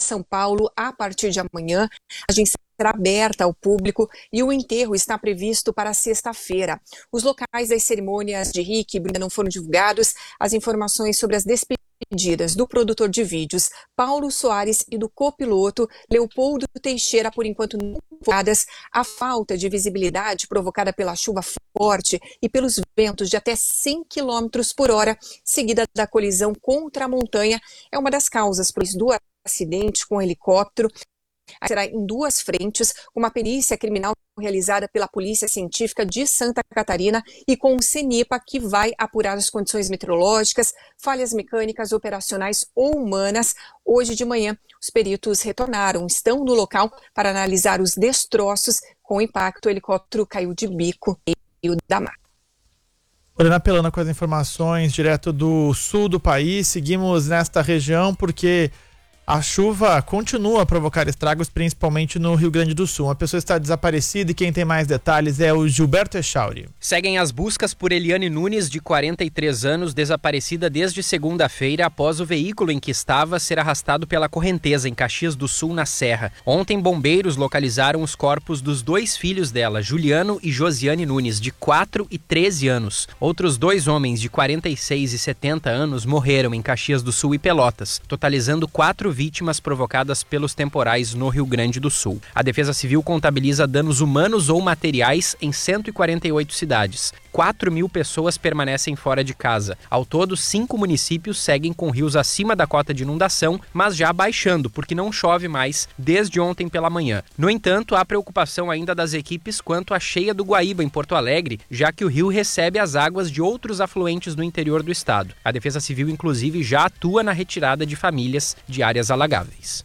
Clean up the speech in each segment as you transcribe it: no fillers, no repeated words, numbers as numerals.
São Paulo, a partir de amanhã, a agência será aberta ao público e o enterro está previsto para sexta-feira. Os locais das cerimônias de Rick e Bruna não foram divulgados. As informações sobre as despedidas do produtor de vídeos Paulo Soares e do copiloto Leopoldo Teixeira, por enquanto não divulgadas. A falta de visibilidade provocada pela chuva forte e pelos ventos de até 100 km por hora, seguida da colisão contra a montanha, é uma das causas do acidente com o helicóptero. Será em duas frentes, com uma perícia criminal realizada pela Polícia Científica de Santa Catarina e com o CENIPA, que vai apurar as condições meteorológicas, falhas mecânicas, operacionais ou humanas. Hoje de manhã, os peritos estão no local para analisar os destroços. Com o impacto, o helicóptero caiu de bico no meio da mata. Lorena Pelana com as informações direto do sul do país. Seguimos nesta região porque a chuva continua a provocar estragos, principalmente no Rio Grande do Sul. Uma pessoa está desaparecida e quem tem mais detalhes é o Gilberto Echauri. Seguem as buscas por Eliane Nunes, de 43 anos, desaparecida desde segunda-feira após o veículo em que estava ser arrastado pela correnteza em Caxias do Sul, na Serra. Ontem, bombeiros localizaram os corpos dos dois filhos dela, Juliano e Josiane Nunes, de 4 e 13 anos. Outros dois homens, de 46 e 70 anos, morreram em Caxias do Sul e Pelotas, totalizando 4 vítimas provocadas pelos temporais no Rio Grande do Sul. A Defesa Civil contabiliza danos humanos ou materiais em 148 cidades. 4.000 pessoas permanecem fora de casa. Ao todo, 5 municípios seguem com rios acima da cota de inundação, mas já baixando, porque não chove mais desde ontem pela manhã. No entanto, há preocupação ainda das equipes quanto à cheia do Guaíba, em Porto Alegre, já que o rio recebe as águas de outros afluentes no interior do estado. A Defesa Civil, inclusive, já atua na retirada de famílias de áreas alagáveis.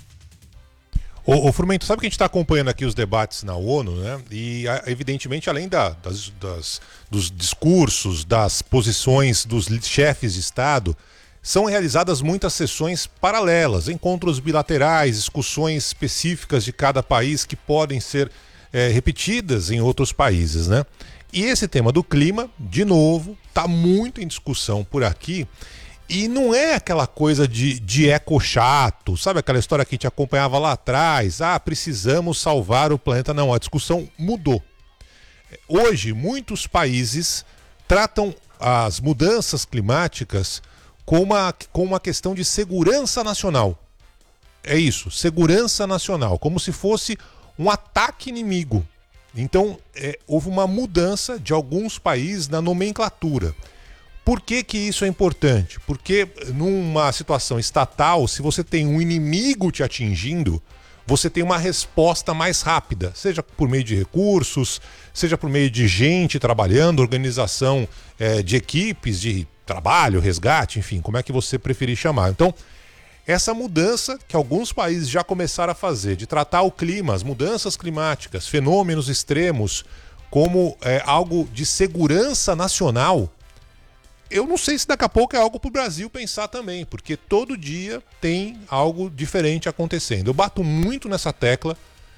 Ô Frumento, sabe que a gente está acompanhando aqui os debates na ONU, né? E evidentemente, além dos discursos, das posições dos chefes de Estado, são realizadas muitas sessões paralelas, encontros bilaterais, discussões específicas de cada país que podem ser repetidas em outros países, né? E esse tema do clima, de novo, está muito em discussão por aqui. E não é aquela coisa de eco chato, sabe aquela história que a gente acompanhava lá atrás? Precisamos salvar o planeta. Não, a discussão mudou. Hoje, muitos países tratam as mudanças climáticas com uma questão de segurança nacional. É isso, segurança nacional, como se fosse um ataque inimigo. Então, houve uma mudança de alguns países na nomenclatura. Por que isso é importante? Porque numa situação estatal, se você tem um inimigo te atingindo, você tem uma resposta mais rápida, seja por meio de recursos, seja por meio de gente trabalhando, organização de equipes de trabalho, resgate, enfim, como é que você preferir chamar. Então, essa mudança que alguns países já começaram a fazer, de tratar o clima, as mudanças climáticas, fenômenos extremos, como algo de segurança nacional, eu não sei se daqui a pouco é algo para o Brasil pensar também, porque todo dia tem algo diferente acontecendo. Eu bato muito nessa tecla.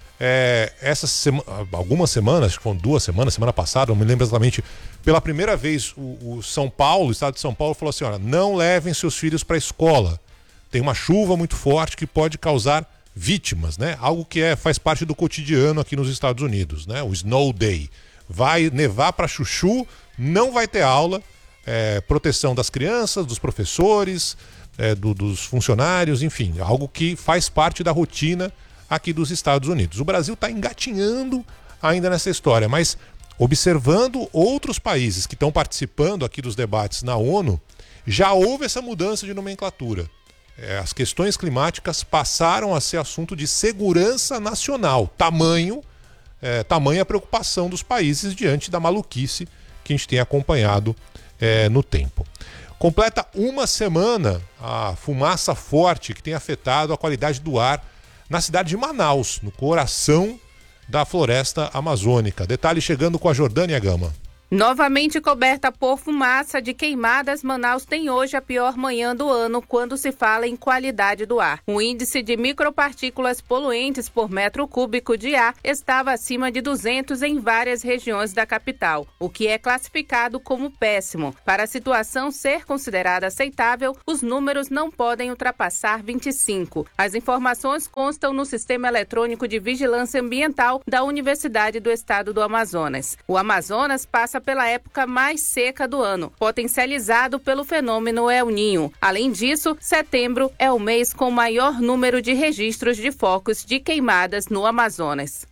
Algumas semanas, acho que foram 2 semanas, semana passada, não me lembro exatamente, pela primeira vez o São Paulo, o estado de São Paulo, falou assim: olha, não levem seus filhos para a escola. Tem uma chuva muito forte que pode causar vítimas, né? Algo que faz parte do cotidiano aqui nos Estados Unidos, né? O Snow Day. Vai nevar para chuchu, não vai ter aula. Proteção das crianças, dos professores, dos funcionários, enfim, algo que faz parte da rotina aqui dos Estados Unidos. O Brasil está engatinhando ainda nessa história, mas observando outros países que estão participando aqui dos debates na ONU, já houve essa mudança de nomenclatura. As questões climáticas passaram a ser assunto de segurança nacional, tamanha a preocupação dos países diante da maluquice que a gente tem acompanhado no tempo. Completa 1 semana a fumaça forte que tem afetado a qualidade do ar na cidade de Manaus, no coração da floresta amazônica. Detalhe chegando com a Jordânia Gama. Novamente coberta por fumaça de queimadas, Manaus tem hoje a pior manhã do ano quando se fala em qualidade do ar. O índice de micropartículas poluentes por metro cúbico de ar estava acima de 200 em várias regiões da capital, o que é classificado como péssimo. Para a situação ser considerada aceitável, os números não podem ultrapassar 25. As informações constam no Sistema Eletrônico de Vigilância Ambiental da Universidade do Estado do Amazonas. O Amazonas passa pela época mais seca do ano, potencializado pelo fenômeno El Niño. Além disso, setembro é o mês com maior número de registros de focos de queimadas no Amazonas.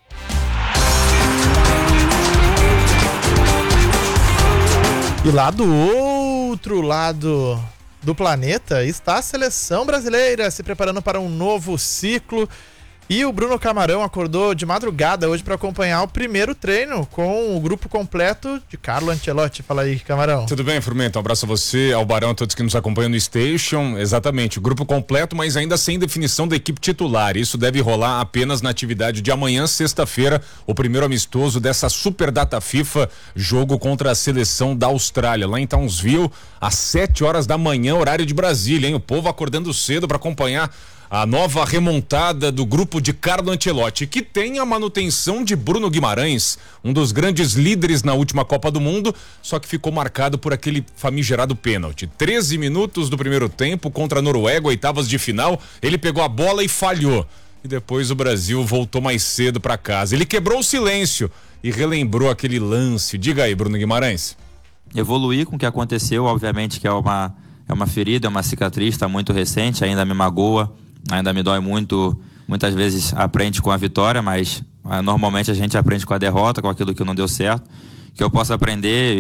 E lá do outro lado do planeta está a seleção brasileira se preparando para um novo ciclo. E o Bruno Camarão acordou de madrugada hoje para acompanhar o primeiro treino com o grupo completo de Carlo Ancelotti. Fala aí, Camarão. Tudo bem, Frumento? Um abraço a você, ao Barão, a todos que nos acompanham no Station. Exatamente, o grupo completo, mas ainda sem definição da equipe titular. Isso deve rolar apenas na atividade de amanhã, sexta-feira, o primeiro amistoso dessa Super Data FIFA, jogo contra a seleção da Austrália, lá em Townsville, às 7 horas da manhã, horário de Brasília, hein? O povo acordando cedo para acompanhar a nova remontada do grupo de Carlo Ancelotti, que tem a manutenção de Bruno Guimarães, um dos grandes líderes na última Copa do Mundo, só que ficou marcado por aquele famigerado pênalti. 13 minutos do primeiro tempo contra a Noruega, oitavas de final, ele pegou a bola e falhou. E depois o Brasil voltou mais cedo para casa. Ele quebrou o silêncio e relembrou aquele lance. Diga aí, Bruno Guimarães. Evoluir com o que aconteceu, obviamente que é uma ferida, é uma cicatriz, está muito recente, ainda me magoa. Ainda me dói muito, muitas vezes aprende com a vitória, mas normalmente a gente aprende com a derrota, com aquilo que não deu certo. Que eu possa aprender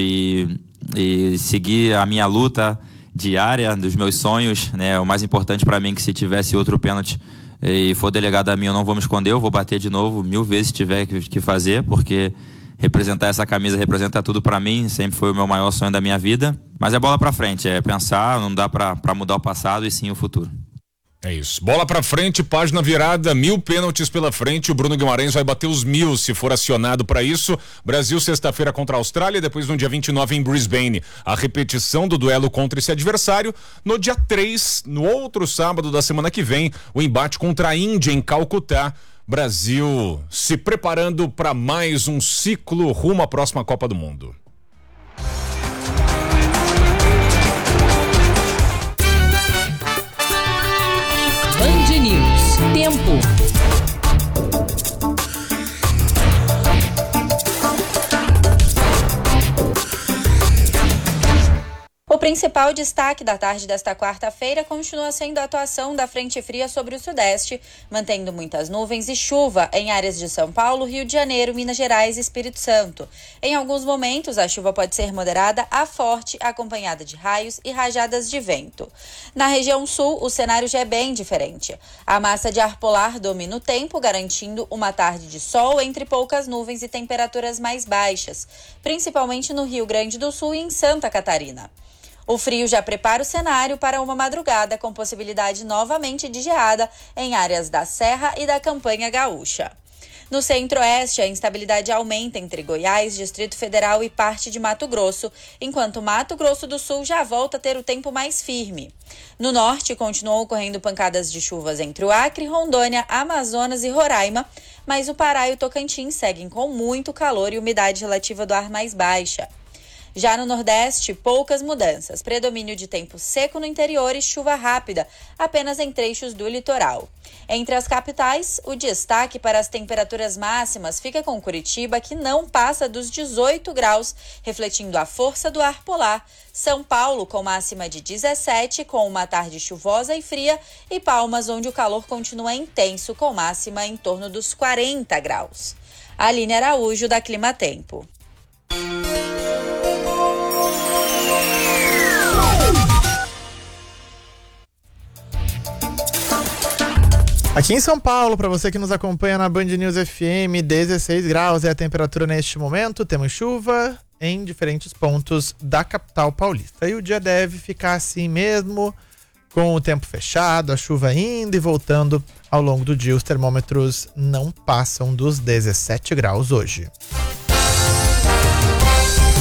e seguir a minha luta diária dos meus sonhos, né? O mais importante para mim é que se tivesse outro pênalti e for delegado a mim, eu não vou me esconder, eu vou bater de novo 1000 vezes se tiver que fazer, porque representar essa camisa representa tudo para mim, sempre foi o meu maior sonho da minha vida. Mas é bola para frente, é pensar, não dá para mudar o passado e sim o futuro. É isso. Bola pra frente, página virada, 1000 pênaltis pela frente. O Bruno Guimarães vai bater os 1000 se for acionado para isso. Brasil sexta-feira contra a Austrália, depois no dia 29 em Brisbane. A repetição do duelo contra esse adversário. No dia 3, no outro sábado da semana que vem, o embate contra a Índia em Calcutá. Brasil se preparando para mais um ciclo rumo à próxima Copa do Mundo. Band News. Tempo. O principal destaque da tarde desta quarta-feira continua sendo a atuação da frente fria sobre o sudeste, mantendo muitas nuvens e chuva em áreas de São Paulo, Rio de Janeiro, Minas Gerais e Espírito Santo. Em alguns momentos, a chuva pode ser moderada a forte, acompanhada de raios e rajadas de vento. Na região sul, o cenário já é bem diferente. A massa de ar polar domina o tempo, garantindo uma tarde de sol entre poucas nuvens e temperaturas mais baixas, principalmente no Rio Grande do Sul e em Santa Catarina. O frio já prepara o cenário para uma madrugada com possibilidade novamente de geada em áreas da Serra e da Campanha Gaúcha. No centro-oeste, a instabilidade aumenta entre Goiás, Distrito Federal e parte de Mato Grosso, enquanto Mato Grosso do Sul já volta a ter o tempo mais firme. No norte, continuam ocorrendo pancadas de chuvas entre o Acre, Rondônia, Amazonas e Roraima, mas o Pará e o Tocantins seguem com muito calor e umidade relativa do ar mais baixa. Já no Nordeste, poucas mudanças. Predomínio de tempo seco no interior e chuva rápida, apenas em trechos do litoral. Entre as capitais, o destaque para as temperaturas máximas fica com Curitiba, que não passa dos 18 graus, refletindo a força do ar polar. São Paulo, com máxima de 17, com uma tarde chuvosa e fria. E Palmas, onde o calor continua intenso, com máxima em torno dos 40 graus. Aline Araújo, da Clima Tempo. Aqui em São Paulo, para você que nos acompanha na Band News FM, 16 graus é a temperatura neste momento. Temos chuva em diferentes pontos da capital paulista. E o dia deve ficar assim mesmo, com o tempo fechado, a chuva indo e voltando ao longo do dia. Os termômetros não passam dos 17 graus hoje.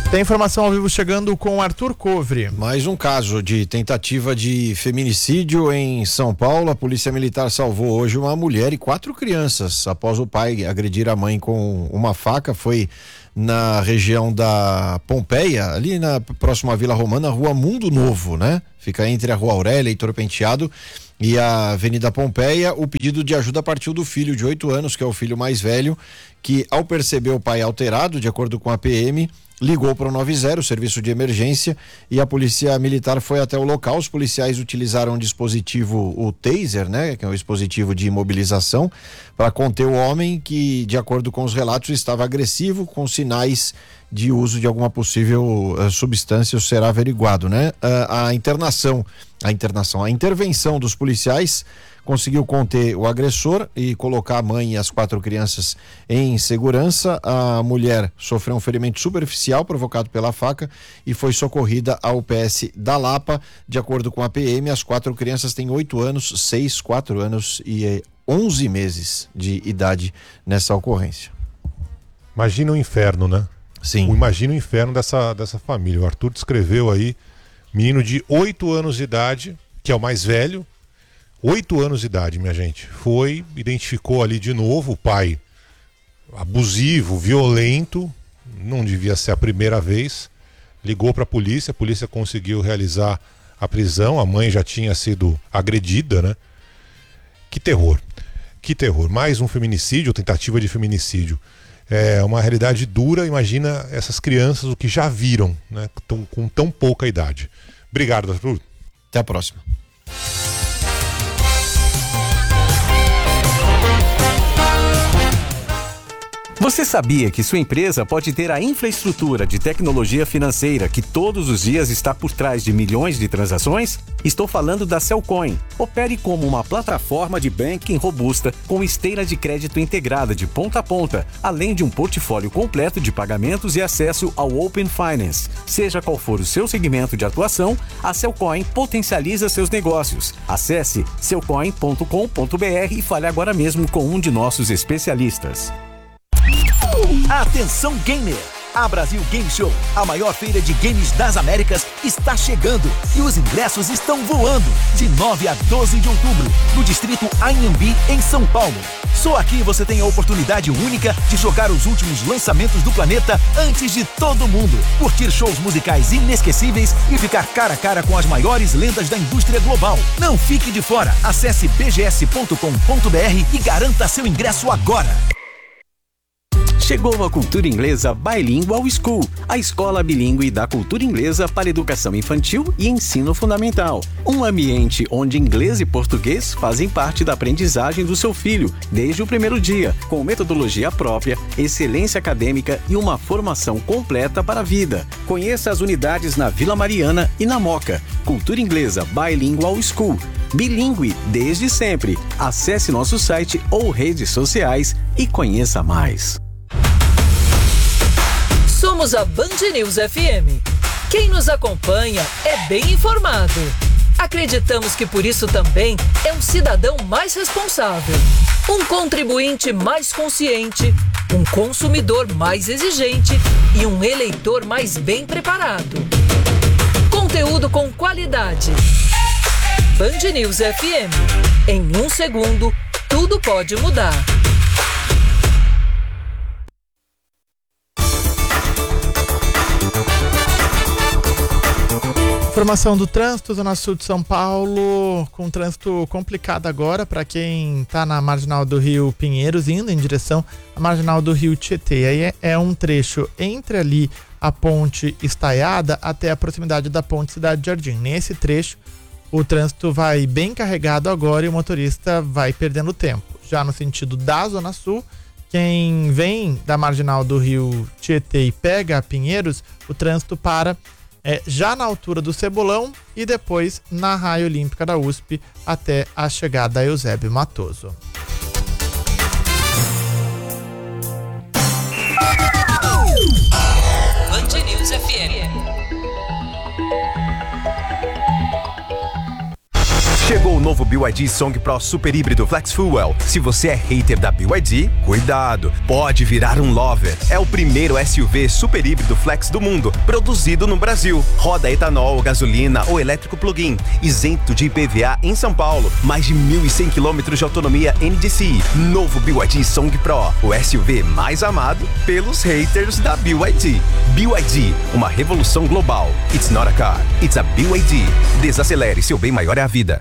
Tem informação ao vivo chegando com Arthur Covre. Mais um caso de tentativa de feminicídio em São Paulo. A Polícia Militar salvou hoje uma mulher e 4 crianças após o pai agredir a mãe com uma faca. Foi na região da Pompeia, ali na próxima Vila Romana, Rua Mundo Novo, né? Fica entre a Rua Aurélia, Heitor Penteado e a Avenida Pompeia. O pedido de ajuda partiu do filho de 8 anos, que é o filho mais velho, que ao perceber o pai alterado, de acordo com a PM, ligou para o 90, o serviço de emergência, e a polícia militar foi até o local. Os policiais utilizaram um dispositivo, o taser, né, que é um dispositivo de imobilização, para conter o homem que, de acordo com os relatos, estava agressivo, com sinais de uso de alguma possível substância. Isso será averiguado, né? A intervenção dos policiais conseguiu conter o agressor e colocar a mãe e as 4 crianças em segurança. A mulher sofreu um ferimento superficial provocado pela faca e foi socorrida ao UPS da Lapa. De acordo com a PM, as 4 crianças têm 8 anos, 6, 4 anos e 11 meses de idade nessa ocorrência. Imagina o inferno, né? Sim. Imagina o inferno dessa família. O Arthur descreveu aí, menino de 8 anos de idade, que é o mais velho. 8 anos de idade, minha gente. Identificou ali de novo o pai abusivo, violento. Não devia ser a primeira vez. Ligou para a polícia conseguiu realizar a prisão. A mãe já tinha sido agredida, né? Que terror. Que terror. Mais um feminicídio, tentativa de feminicídio. É uma realidade dura. Imagina essas crianças, o que já viram, né? Com tão pouca idade. Obrigado, Arthur. Até a próxima. Você sabia que sua empresa pode ter a infraestrutura de tecnologia financeira que todos os dias está por trás de milhões de transações? Estou falando da Cellcoin. Opere como uma plataforma de banking robusta com esteira de crédito integrada de ponta a ponta, além de um portfólio completo de pagamentos e acesso ao Open Finance. Seja qual for o seu segmento de atuação, a Cellcoin potencializa seus negócios. Acesse cellcoin.com.br e fale agora mesmo com um de nossos especialistas. Atenção gamer! A Brasil Game Show, a maior feira de games das Américas, está chegando e os ingressos estão voando de 9 a 12 de outubro, no distrito Anhembi, em São Paulo. Só aqui você tem a oportunidade única de jogar os últimos lançamentos do planeta antes de todo mundo, curtir shows musicais inesquecíveis e ficar cara a cara com as maiores lendas da indústria global. Não fique de fora! Acesse bgs.com.br e garanta seu ingresso agora! Chegou a Cultura Inglesa Bilingual School, a escola bilíngue da cultura inglesa para educação infantil e ensino fundamental. Um ambiente onde inglês e português fazem parte da aprendizagem do seu filho desde o primeiro dia, com metodologia própria, excelência acadêmica e uma formação completa para a vida. Conheça as unidades na Vila Mariana e na Moca. Cultura Inglesa Bilingual School. Bilíngue desde sempre. Acesse nosso site ou redes sociais e conheça mais. Somos a Band News FM. Quem nos acompanha é bem informado. Acreditamos que por isso também é um cidadão mais responsável, um contribuinte mais consciente, um consumidor mais exigente e um eleitor mais bem preparado. Conteúdo com qualidade. Band News FM. Em 1 segundo, tudo pode mudar. Informação do trânsito, Zona Sul de São Paulo, com trânsito complicado agora para quem está na Marginal do Rio Pinheiros, indo em direção à Marginal do Rio Tietê. Aí é um trecho entre ali a Ponte Estaiada até a proximidade da Ponte Cidade Jardim. Nesse trecho, o trânsito vai bem carregado agora e o motorista vai perdendo tempo. Já no sentido da Zona Sul, quem vem da Marginal do Rio Tietê e pega a Pinheiros, o trânsito para já na altura do Cebolão e depois na Raia Olímpica da USP até a chegada a Eusébio Matoso. Band News FM. Chegou o novo BYD Song Pro Super Híbrido Flex Fuel. Se você é hater da BYD, cuidado, pode virar um lover. É o primeiro SUV super híbrido flex do mundo, produzido no Brasil. Roda etanol, gasolina ou elétrico plug-in, isento de IPVA em São Paulo. Mais de 1.100 km de autonomia NDCi. Novo BYD Song Pro, o SUV mais amado pelos haters da BYD. BYD, uma revolução global. It's not a car, it's a BYD. Desacelere, seu bem maior é a vida.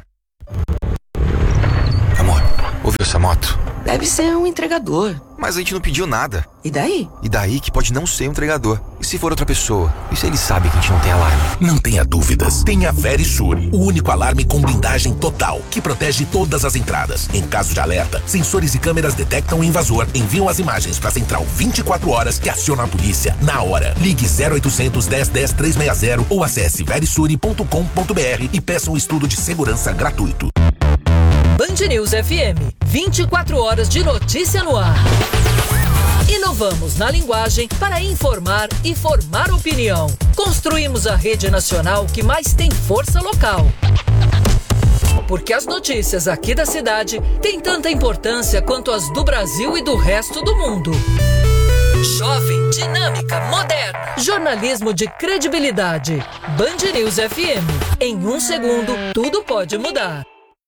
Amor, ouviu essa moto? Deve ser um entregador. Mas a gente não pediu nada. E daí? E daí que pode não ser um entregador. E se for outra pessoa? E se ele sabe que a gente não tem alarme? Não tenha dúvidas. Tenha Verisure, o único alarme com blindagem total, que protege todas as entradas. Em caso de alerta, sensores e câmeras detectam o invasor, enviam as imagens para a central 24 horas e aciona a polícia na hora. Ligue 0800 10 10 360 ou acesse verisure.com.br e peça um estudo de segurança gratuito. Band News FM, 24 horas de notícia no ar. Inovamos na linguagem para informar e formar opinião. Construímos a rede nacional que mais tem força local. Porque as notícias aqui da cidade têm tanta importância quanto as do Brasil e do resto do mundo. Jovem, dinâmica, moderna. Jornalismo de credibilidade. Band News FM. Em 1 segundo, tudo pode mudar.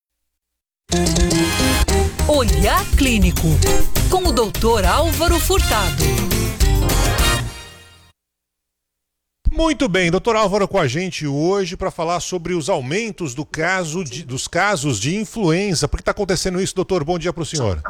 Olhar Clínico, com o Dr. Álvaro Furtado. Muito bem, doutor Álvaro com a gente hoje para falar sobre os aumentos dos casos de influenza. Por que está acontecendo isso, doutor? Bom dia para o senhor.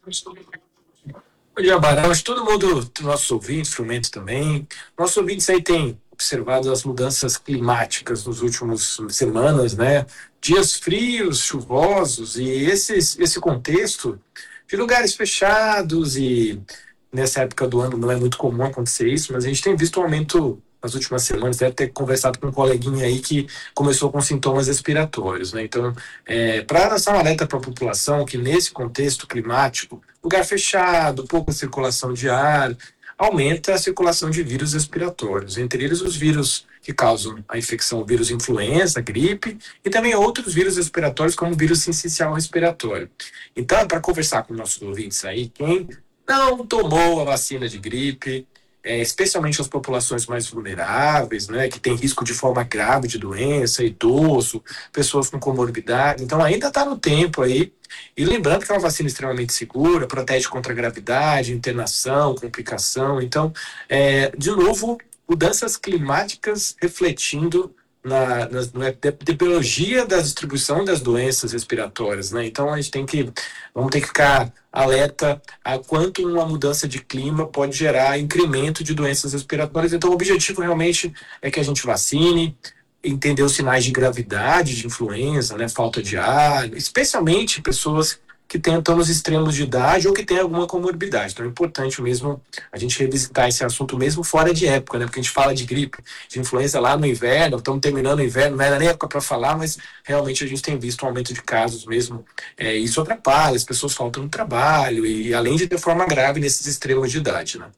Bom dia, Barão. Acho que todo mundo, nossos ouvintes, instrumentos também. Nossos ouvintes aí têm observado as mudanças climáticas nos últimos semanas, né? Dias frios, chuvosos, e esse contexto de lugares fechados, e nessa época do ano não é muito comum acontecer isso, mas a gente tem visto um aumento nas últimas semanas. Deve ter conversado com um coleguinha aí que começou com sintomas respiratórios, né? Então, para lançar um alerta para a população que nesse contexto climático, lugar fechado, pouca circulação de ar, aumenta a circulação de vírus respiratórios, entre eles os vírus que causam a infecção, vírus influenza, gripe, e também outros vírus respiratórios, como o vírus sincicial respiratório. Então, para conversar com nossos ouvintes aí, quem não tomou a vacina de gripe, especialmente as populações mais vulneráveis, né, que tem risco de forma grave de doença, idoso, pessoas com comorbidade, então ainda está no tempo aí. E lembrando que é uma vacina extremamente segura, protege contra gravidade, internação, complicação. Então, de novo, mudanças climáticas refletindo na epidemiologia da distribuição das doenças respiratórias, né? Então, vamos ter que ficar alerta a quanto uma mudança de clima pode gerar incremento de doenças respiratórias. Então, o objetivo realmente é que a gente vacine, entender os sinais de gravidade, de influenza, né, falta de ar, especialmente pessoas que estão nos extremos de idade ou que têm alguma comorbidade. Então é importante mesmo a gente revisitar esse assunto mesmo fora de época, né, porque a gente fala de gripe, de influenza lá no inverno, estamos terminando o inverno, não era nem época para falar, mas realmente a gente tem visto um aumento de casos mesmo. Isso atrapalha, as pessoas faltam no trabalho e além de ter forma grave nesses extremos de idade, né.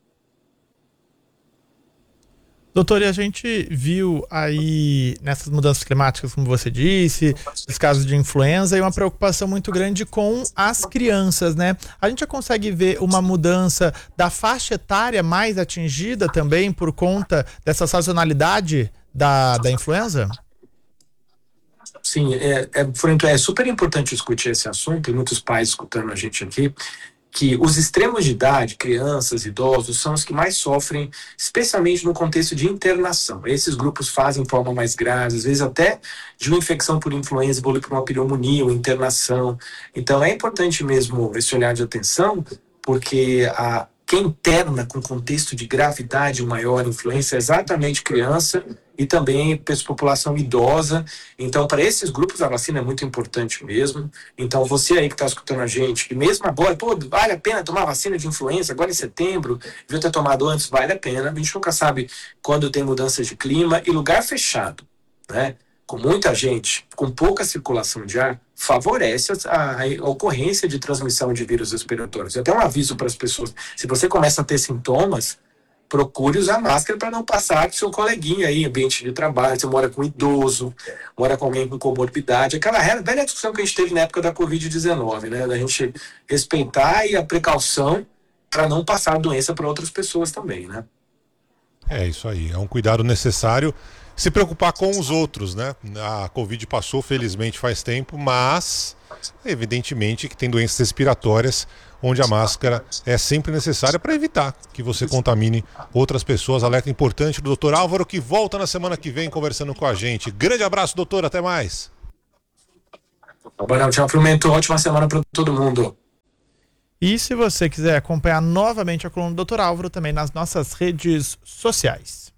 Doutor, e a gente viu aí nessas mudanças climáticas, como você disse, os casos de influenza, e uma preocupação muito grande com as crianças, né? A gente já consegue ver uma mudança da faixa etária mais atingida também por conta dessa sazonalidade da influenza? Sim, é super importante discutir esse assunto, e muitos pais escutando a gente aqui, que os extremos de idade, crianças, idosos, são os que mais sofrem, especialmente no contexto de internação. Esses grupos fazem forma mais grave, às vezes até de uma infecção por influenza, evolui para uma pneumonia, uma internação. Então é importante mesmo esse olhar de atenção, porque quem interna com contexto de gravidade maior influência é exatamente criança e também população idosa. Então, para esses grupos, a vacina é muito importante mesmo. Então, você aí que está escutando a gente, que mesmo agora, vale a pena tomar vacina de influenza, agora em setembro, viu ter tomado antes, vale a pena. A gente nunca sabe quando tem mudança de clima e lugar fechado, né? Com muita gente, com pouca circulação de ar, favorece a ocorrência de transmissão de vírus respiratórios. Até um aviso para as pessoas: se você começa a ter sintomas, procure usar máscara para não passar para o seu coleguinha aí, ambiente de trabalho, você mora com um idoso, mora com alguém com comorbidade, aquela velha discussão que a gente teve na época da Covid-19, né, da gente respeitar e a precaução para não passar a doença para outras pessoas também, né. É isso aí, é um cuidado necessário, se preocupar com os outros, né, a Covid passou felizmente faz tempo, mas evidentemente que tem doenças respiratórias onde a máscara é sempre necessária para evitar que você contamine outras pessoas. Alerta importante do Dr. Álvaro, que volta na semana que vem conversando com a gente. Grande abraço, doutor, até mais. Tchau, Frumento, ótima semana para todo mundo. E se você quiser acompanhar novamente a coluna do Dr. Álvaro, também nas nossas redes sociais.